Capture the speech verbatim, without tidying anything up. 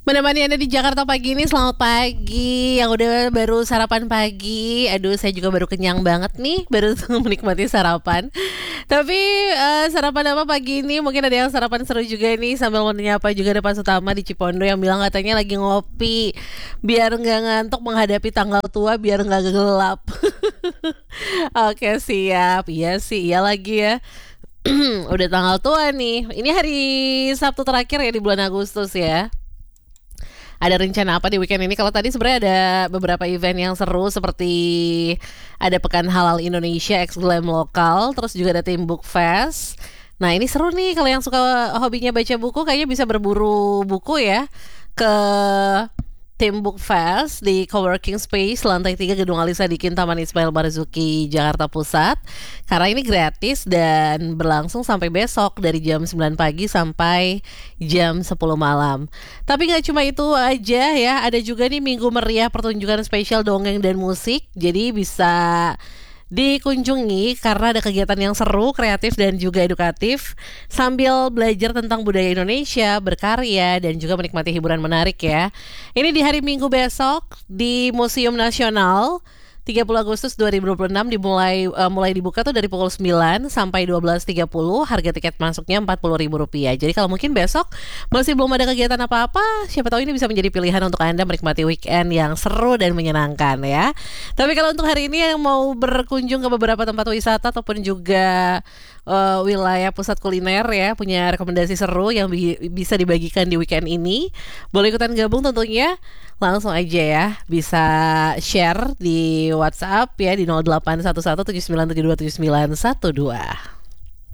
Menemani Anda di Jakarta pagi ini, selamat pagi. Yang udah baru sarapan pagi, aduh saya juga baru kenyang banget nih, baru menikmati sarapan. Tapi uh, sarapan apa pagi ini? Mungkin ada yang sarapan seru juga nih, sambil menyapa juga ada Pak Sutama di Cipondo yang bilang katanya lagi ngopi biar nggak ngantuk menghadapi tanggal tua, biar nggak gelap. Oke siap, iya sih, iya lagi ya. Udah tanggal tua nih. Ini hari Sabtu terakhir ya di bulan Agustus ya. Ada rencana apa di weekend ini? Kalau tadi sebenarnya ada beberapa event yang seru, seperti ada Pekan Halal Indonesia X Glam Lokal, terus juga ada Tim Book Fest. Nah ini seru nih, kalau yang suka hobinya baca buku kayaknya bisa berburu buku ya ke Tim Book Fest di Coworking Space lantai tiga Gedung Ali Sadikin Taman Ismail Marzuki Jakarta Pusat. Karena ini gratis dan berlangsung sampai besok dari jam sembilan pagi sampai jam sepuluh malam. Tapi gak cuma itu aja ya, ada juga nih Minggu Meriah pertunjukan spesial dongeng dan musik. Jadi bisa dikunjungi karena ada kegiatan yang seru, kreatif dan juga edukatif, sambil belajar tentang budaya Indonesia, berkarya dan juga menikmati hiburan menarik ya. Ini di hari Minggu besok di Museum Nasional, tiga puluh Agustus dua ribu dua puluh enam, dimulai uh, mulai dibuka tuh dari pukul sembilan sampai dua belas tiga puluh. Harga tiket masuknya empat puluh ribu rupiah. Jadi kalau mungkin besok masih belum ada kegiatan apa-apa, siapa tahu ini bisa menjadi pilihan untuk Anda menikmati weekend yang seru dan menyenangkan ya. Tapi kalau untuk hari ini yang mau berkunjung ke beberapa tempat wisata ataupun juga uh, wilayah pusat kuliner ya, punya rekomendasi seru yang bi- bisa dibagikan di weekend ini, boleh ikutan gabung tentunya. Langsung aja ya, bisa share di WhatsApp ya di nol delapan satu satu tujuh sembilan tujuh dua tujuh sembilan satu dua.